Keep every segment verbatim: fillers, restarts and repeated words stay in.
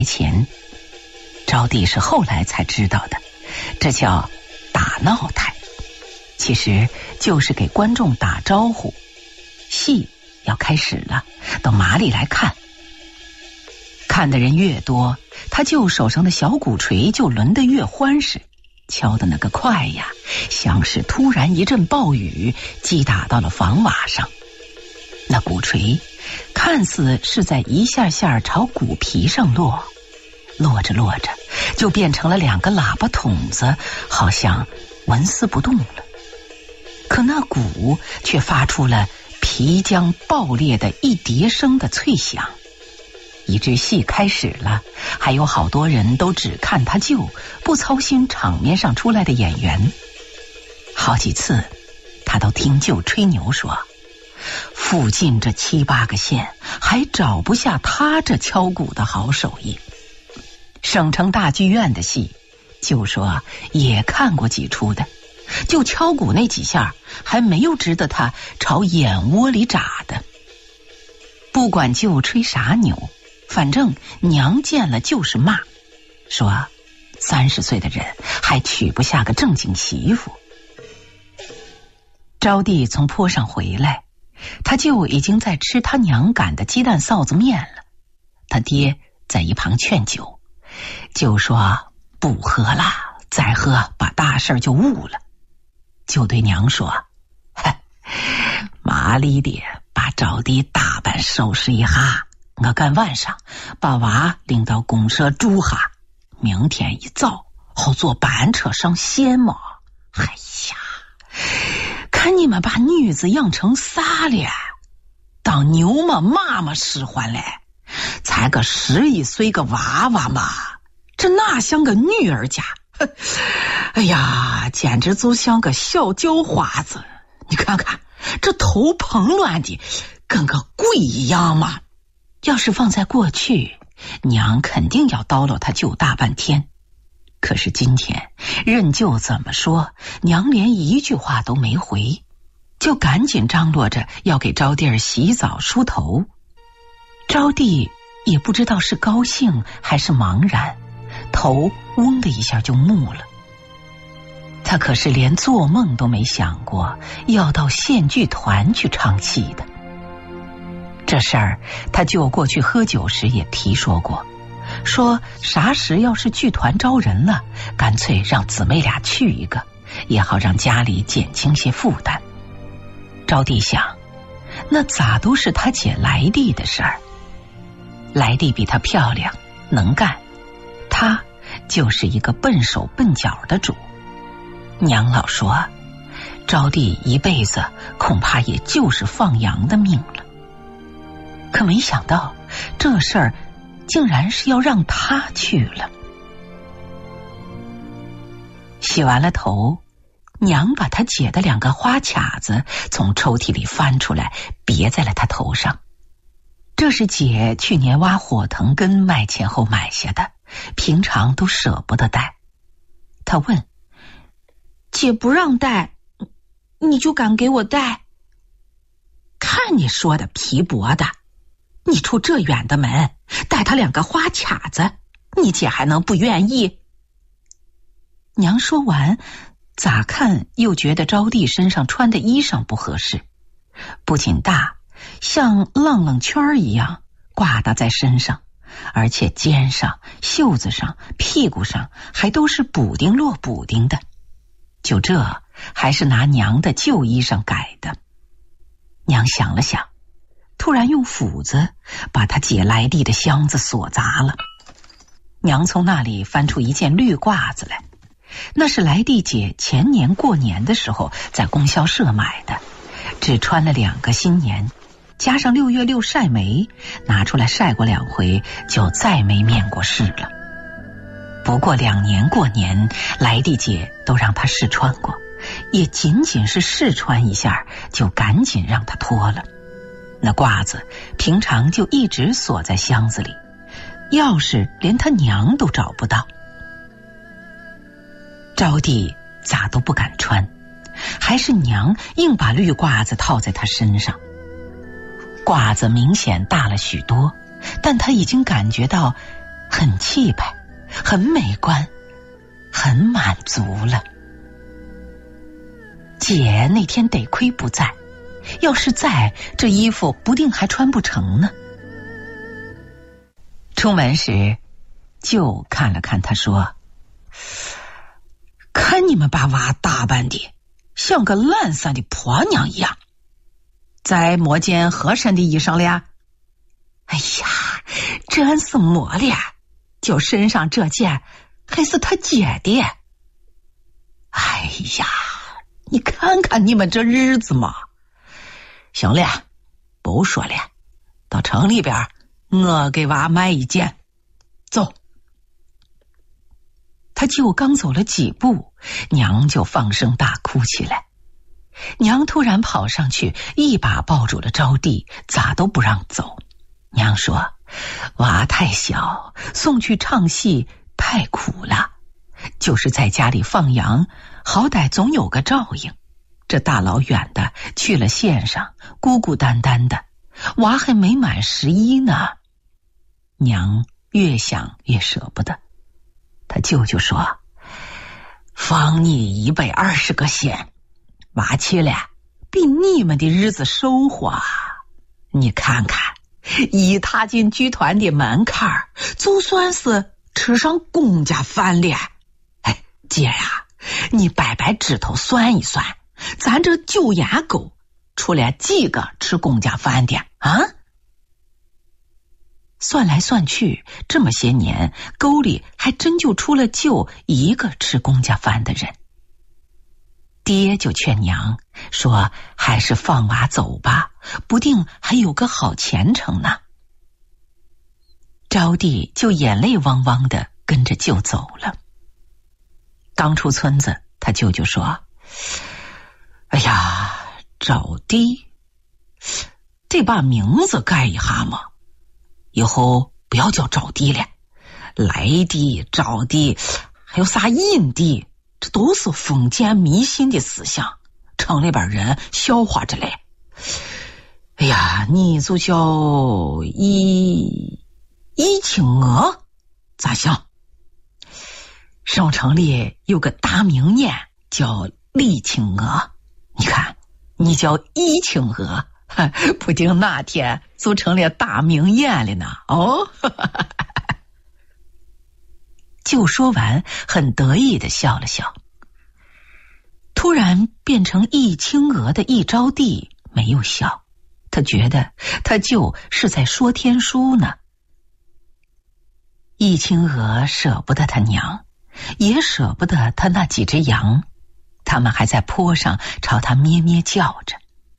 钱。招娣是后来才知道的，这叫打闹台，其实就是给观众打招呼，戏要开始了，到麻里来看。看的人越多，他就手上的小鼓槌就抡得越欢实，敲的那个快呀，像是突然一阵暴雨击打到了房瓦上。那鼓槌看似是在一下下朝鼓皮上落，落着落着就变成了两个喇叭筒子，好像纹丝不动了。可那鼓却发出了皮浆爆裂的一叠声的脆响。一支戏开始了，还有好多人都只看他救，不操心场面上出来的演员。好几次他都听舅吹牛说，附近这七八个县还找不下他这敲鼓的好手艺。省城大剧院的戏就说也看过几出的，就敲鼓那几下还没有值得他朝眼窝里扎的。不管舅吹啥牛，反正娘见了就是骂，说三十岁的人还娶不下个正经媳妇。招娣从坡上回来，他舅已经在吃他娘擀的鸡蛋臊子面了。他爹在一旁劝酒，就说不喝了，再喝把大事就误了。就对娘说，麻利的把招娣打扮收拾一下，我赶晚上把娃领到公社住下，明天一早好坐班车上县嘛。哎呀，看你们把女子养成啥了？当牛嘛妈妈使唤嘞，才个十一岁个娃娃嘛，这哪像个女儿家？哎呀，简直就像个小叫花子。你看看这头蓬乱的跟个鬼一样嘛。要是放在过去，娘肯定要叨唠他舅大半天。可是今天任舅怎么说，娘连一句话都没回，就赶紧张罗着要给招娣儿洗澡梳头。招娣也不知道是高兴还是茫然，头嗡的一下就木了。他可是连做梦都没想过要到县剧团去唱戏的。这事儿他舅过去喝酒时也提说过，说啥时要是剧团招人了，干脆让姊妹俩去一个，也好让家里减轻些负担。招娣想，那咋都是他姐来娣的事儿。来娣比她漂亮能干，她就是一个笨手笨脚的主。娘老说，招娣一辈子恐怕也就是放羊的命了。可没想到这事儿竟然是要让她去了。洗完了头，娘把她姐的两个花卡子从抽屉里翻出来，别在了她头上。这是姐去年挖火藤根卖钱后买下的，平常都舍不得戴。她问，姐不让戴，你就敢给我戴？看你说的皮薄的，你出这远的门带他两个花卡子，你姐还能不愿意？娘说完，咋看又觉得招娣身上穿的衣裳不合适，不仅大，像浪浪圈一样挂搭在身上，而且肩上、袖子上、屁股上还都是补丁落补丁的。就这还是拿娘的旧衣裳改的。娘想了想，突然用斧子把她姐来娣的箱子锁砸了。娘从那里翻出一件绿褂子来，那是来娣姐前年过年的时候在供销社买的，只穿了两个新年，加上六月六晒煤，拿出来晒过两回，就再没面过试了。不过两年过年，来娣姐都让她试穿过，也仅仅是试穿一下，就赶紧让她脱了。那褂子平常就一直锁在箱子里，钥匙连她娘都找不到。招娣咋都不敢穿，还是娘硬把绿褂子套在她身上。褂子明显大了许多，但她已经感觉到很气派，很美观，很满足了。姐那天得亏不在，要是在，这衣服不定还穿不成呢。出门时，舅看了看他说：“看你们把娃打扮的像个懒散的婆娘一样，再抹件合身的衣裳了。”哎呀，真是抹了，就身上这件还是他姐的。哎呀，你看看你们这日子嘛。行了，不说了，到城里边我给娃买一件，走。他舅刚走了几步，娘就放声大哭起来。娘突然跑上去，一把抱住了招娣，咋都不让走。娘说：“娃太小，送去唱戏太苦了，就是在家里放羊，好歹总有个照应。这大老远的去了县上，孤孤单单的，娃还没满十一呢。”娘越想越舍不得，他舅舅说：“放你一百二十个县，娃去了比你们的日子收获啊！你看看，一踏进剧团的门槛儿，就算是吃上公家饭了。哎，姐呀、啊，你掰掰指头算一算，咱这九眼沟出来几个吃公家饭的啊？”算来算去，这么些年，沟里还真就出了舅一个吃公家饭的人。爹就劝娘说：“还是放娃走吧，不定还有个好前程呢。”招娣就眼泪汪汪的跟着舅走了。刚出村子，他舅舅说：“哎呀，招娣，得把名字改一下嘛，以后不要叫招娣了，来娣、招娣，还有啥印娣，这都是封建迷信的思想，城里边人笑话着嘞。哎呀，你就叫一一青娥，咋想？省城里有个大名媛叫李青娥，你看你叫一青娥，不定哪天就成了大名媛了呢。哦，就说完，很得意的笑了笑。突然变成一青娥的一招娣没有笑，他觉得他舅是在说天书呢。一青娥舍不得他娘，也舍不得他那几只羊，他们还在坡上朝他咩咩叫着。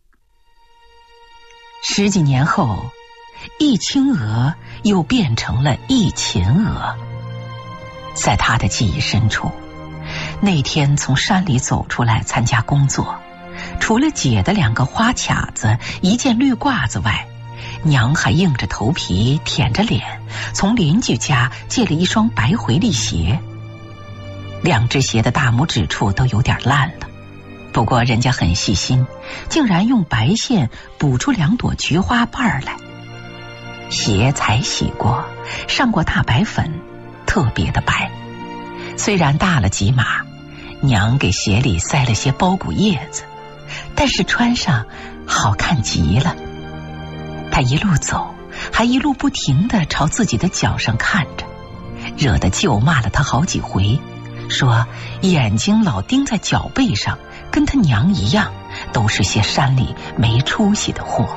十几年后，一青娥又变成了一秦娥。在他的记忆深处，那天从山里走出来参加工作，除了姐的两个花卡子、一件绿褂子外，娘还硬着头皮舔着脸从邻居家借了一双白回力鞋。两只鞋的大拇指处都有点烂了，不过人家很细心，竟然用白线补出两朵菊花瓣来。鞋才洗过，上过大白粉，特别的白。虽然大了几码，娘给鞋里塞了些包谷叶子，但是穿上好看极了。她一路走，还一路不停地朝自己的脚上看着，惹得舅骂了她好几回，说眼睛老盯在脚背上，跟他娘一样，都是些山里没出息的货。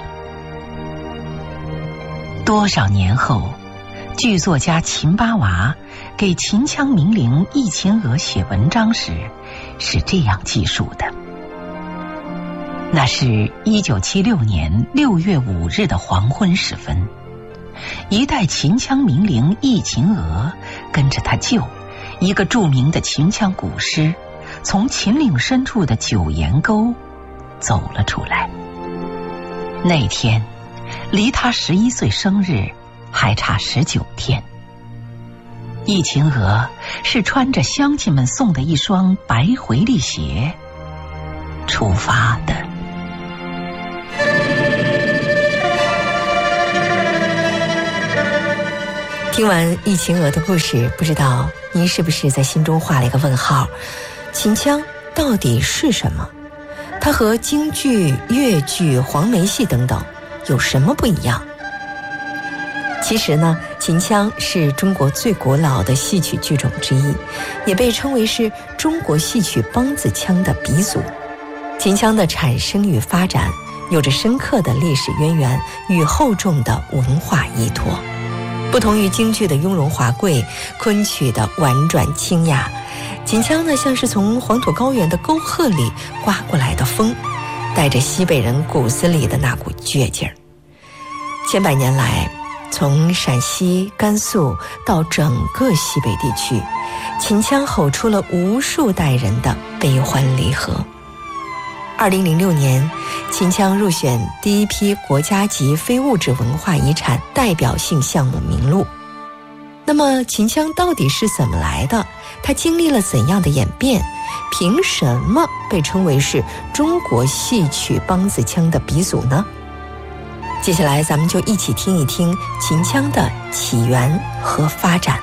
多少年后，剧作家秦八娃给秦腔名伶易秦娥写文章时是这样记述的：那是一九七六年六月五日的黄昏时分，一代秦腔名伶易秦娥跟着他舅，一个著名的秦腔古诗，从秦岭深处的九岩沟走了出来。那天离他十一岁生日还差十九天。易秦娥是穿着乡亲们送的一双白回力鞋出发的。 听听完易秦娥的故事，不知道您是不是在心中画了一个问号？秦腔到底是什么？它和京剧、越剧、黄梅戏等等有什么不一样？其实呢，秦腔是中国最古老的戏曲剧种之一，也被称为是中国戏曲梆子腔的鼻祖。秦腔的产生与发展有着深刻的历史渊源与厚重的文化依托。不同于京剧的雍容华贵，昆曲的婉转清雅，秦腔呢像是从黄土高原的沟壑里刮过来的风，带着西北人骨子里的那股倔劲儿。千百年来，从陕西、甘肃到整个西北地区，秦腔吼出了无数代人的悲欢离合。二零零六年，秦腔入选第一批国家级非物质文化遗产代表性项目名录。那么秦腔到底是怎么来的？它经历了怎样的演变？凭什么被称为是中国戏曲梆子腔的鼻祖呢？接下来咱们就一起听一听秦腔的起源和发展。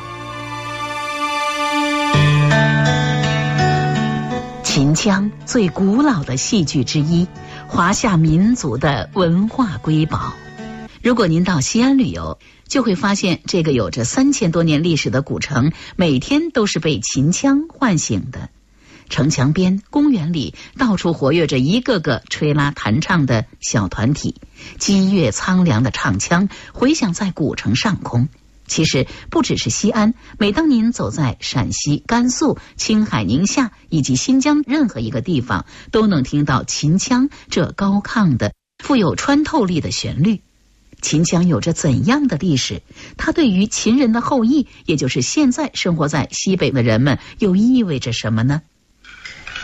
秦腔最古老的戏剧之一，华夏民族的文化瑰宝。如果您到西安旅游，就会发现这个有着三千多年历史的古城，每天都是被秦腔唤醒的。城墙边、公园里，到处活跃着一个个吹拉弹唱的小团体，激越苍凉的唱腔回响在古城上空。其实不只是西安，每当您走在陕西、甘肃、青海、宁夏以及新疆任何一个地方，都能听到秦腔这高亢的、富有穿透力的旋律。秦腔有着怎样的历史？它对于秦人的后裔，也就是现在生活在西北的人们，又意味着什么呢？